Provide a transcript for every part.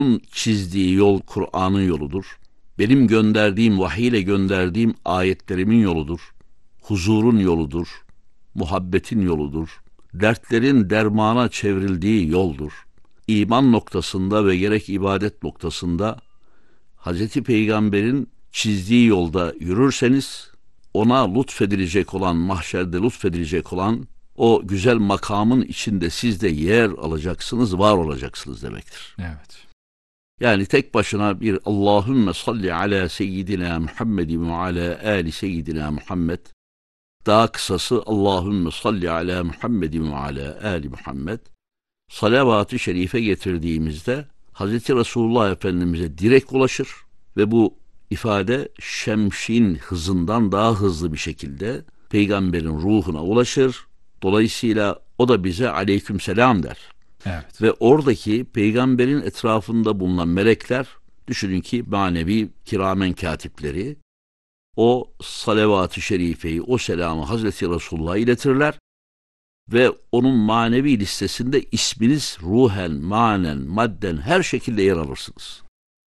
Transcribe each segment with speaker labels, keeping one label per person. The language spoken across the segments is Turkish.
Speaker 1: çizdiği yol Kur'an'ın yoludur. Benim gönderdiğim, vahiy ile gönderdiğim ayetlerimin yoludur. Huzurun yoludur. Muhabbetin yoludur. Dertlerin dermana çevrildiği yoldur. İman noktasında ve gerek ibadet noktasında Hazreti Peygamber'in çizdiği yolda yürürseniz, ona lütfedilecek olan, mahşerde lütfedilecek olan o güzel makamın içinde siz de yer alacaksınız, var olacaksınız demektir.
Speaker 2: Evet.
Speaker 1: Yani tek başına bir Allahümme salli ala seyyidina Muhammedin ve ala ali seyyidina Muhammed, daha kısası Allahümme salli ala Muhammedin ve ala ali Muhammed, salavat-ı şerife getirdiğimizde Hazreti Resulullah Efendimiz'e direkt ulaşır ve bu ifade şemsin hızından daha hızlı bir şekilde Peygamberin ruhuna ulaşır. Dolayısıyla o da bize aleykümselam der.
Speaker 2: Evet.
Speaker 1: Ve oradaki Peygamberin etrafında bulunan melekler, düşünün ki manevi kiramen katipleri, o salavat-ı şerifeyi, o selamı Hazreti Resulullah'a iletirler ve onun manevi listesinde isminiz ruhen, manen, madden her şekilde yer alırsınız.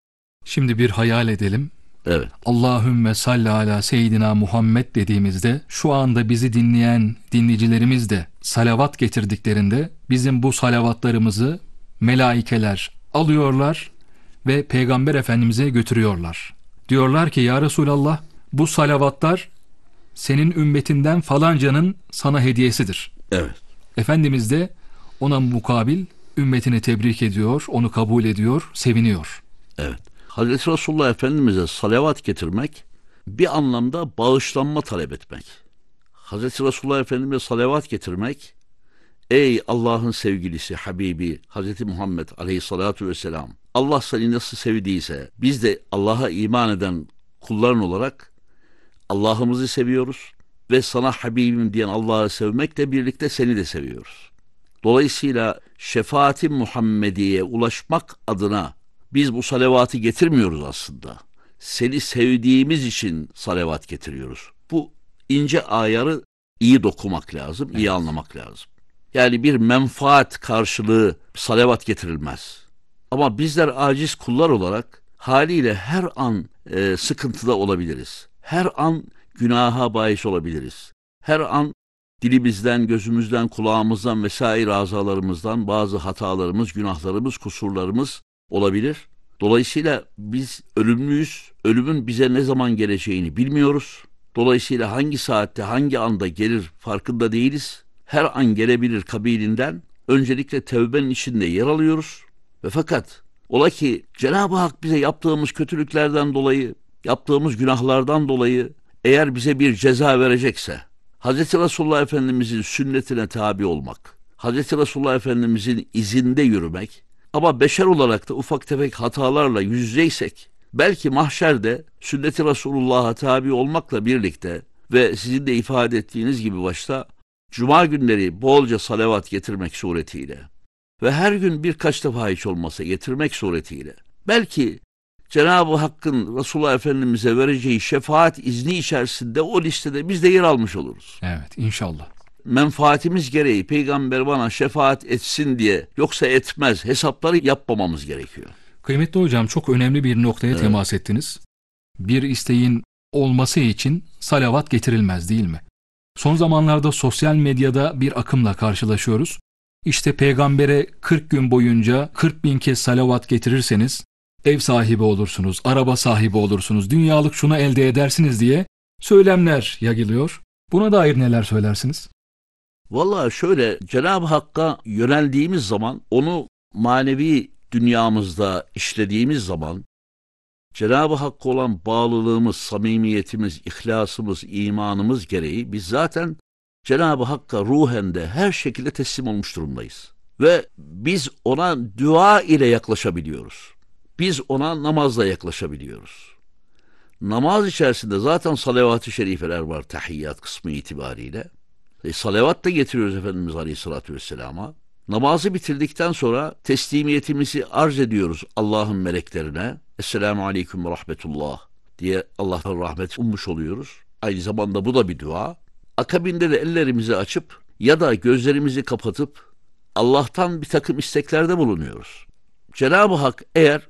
Speaker 2: Şimdi bir hayal edelim.
Speaker 1: Evet.
Speaker 2: Allahümme salli ala seyyidina Muhammed dediğimizde şu anda bizi dinleyen dinleyicilerimiz de salavat getirdiklerinde bizim bu salavatlarımızı melaikeler alıyorlar ve Peygamber Efendimiz'e götürüyorlar. Diyorlar ki ya Resulallah, bu salavatlar senin ümmetinden falancanın sana hediyesidir.
Speaker 1: Evet.
Speaker 2: Efendimiz de ona mukabil ümmetini tebrik ediyor, onu kabul ediyor, seviniyor.
Speaker 1: Evet. Hazreti Resulullah Efendimiz'e salavat getirmek bir anlamda bağışlanma talep etmek. Hazreti Resulullah Efendimiz'e salavat getirmek, ey Allah'ın sevgilisi, Habibi Hazreti Muhammed Aleyhissalatu vesselam, Allah seni nasıl sevdiyse biz de Allah'a iman eden kulların olarak Allah'ımızı seviyoruz ve sana Habibim diyen Allah'ı sevmekle birlikte seni de seviyoruz. Dolayısıyla şefaat-i Muhammediye ulaşmak adına biz bu salavatı getirmiyoruz aslında. Seni sevdiğimiz için salavat getiriyoruz. Bu ince ayarı iyi dokumak lazım, iyi anlamak lazım. Yani bir menfaat karşılığı salavat getirilmez. Ama bizler aciz kullar olarak haliyle her an sıkıntıda olabiliriz. Her an günaha bahis olabiliriz. Her an dilimizden, gözümüzden, kulağımızdan vesaire azalarımızdan bazı hatalarımız, günahlarımız, kusurlarımız olabilir. Dolayısıyla biz ölümlüyüz. Ölümün bize ne zaman geleceğini bilmiyoruz. Dolayısıyla hangi saatte, hangi anda gelir farkında değiliz. Her an gelebilir kabilinden. Öncelikle tevbenin içinde yer alıyoruz. Ve fakat ola ki Cenab-ı Hak bize yaptığımız kötülüklerden dolayı, yaptığımız günahlardan dolayı eğer bize bir ceza verecekse, Hz. Resulullah Efendimizin sünnetine tabi olmak, Hz. Resulullah Efendimizin izinde yürümek, ama beşer olarak da ufak tefek hatalarla yüz yüzeysek, belki mahşerde sünnet-i Resulullah'a tabi olmakla birlikte ve sizin de ifade ettiğiniz gibi başta, cuma günleri bolca salavat getirmek suretiyle ve her gün birkaç defa hiç olmasa getirmek suretiyle, belki Cenab-ı Hakk'ın Resulullah Efendimiz'e vereceği şefaat izni içerisinde o listede biz de yer almış oluruz.
Speaker 2: Evet, inşallah.
Speaker 1: Menfaatimiz gereği peygamber bana şefaat etsin diye, yoksa etmez hesapları yapmamamız gerekiyor.
Speaker 2: Kıymetli hocam, çok önemli bir noktaya temas ettiniz. Bir isteğin olması için salavat getirilmez, değil mi? Son zamanlarda sosyal medyada bir akımla karşılaşıyoruz. İşte peygambere 40 gün boyunca 40.000 kez salavat getirirseniz ev sahibi olursunuz, araba sahibi olursunuz, dünyalık şunu elde edersiniz diye söylemler yayılıyor. Buna dair neler söylersiniz?
Speaker 1: Vallahi şöyle, Cenab-ı Hakk'a yöneldiğimiz zaman, onu manevi dünyamızda işlediğimiz zaman, Cenab-ı Hakk'a olan bağlılığımız, samimiyetimiz, ihlasımız, imanımız gereği biz zaten Cenab-ı Hakk'a ruhen de her şekilde teslim olmuş durumdayız. Ve biz ona dua ile yaklaşabiliyoruz. Biz ona namazla yaklaşabiliyoruz. Namaz içerisinde zaten salavat-ı şerifeler var tahiyyat kısmı itibariyle. Salavat da getiriyoruz Efendimiz Aleyhisselatü Vesselam'a. Namazı bitirdikten sonra teslimiyetimizi arz ediyoruz Allah'ın meleklerine. Esselamu Aleyküm ve Rahmetullah diye Allah'ın rahmeti ummuş oluyoruz. Aynı zamanda bu da bir dua. Akabinde de ellerimizi açıp ya da gözlerimizi kapatıp Allah'tan bir takım isteklerde bulunuyoruz. Cenab-ı Hak eğer